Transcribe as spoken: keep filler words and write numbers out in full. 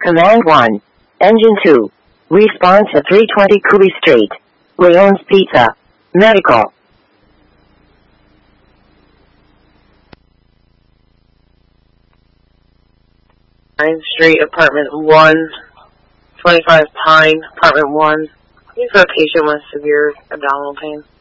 Command one. Engine two. Response at three twenty Cooley Street. Leone's Pizza. Medical. Pine Street, apartment one, twenty-five Pine, apartment one. He's a patient with severe abdominal pain.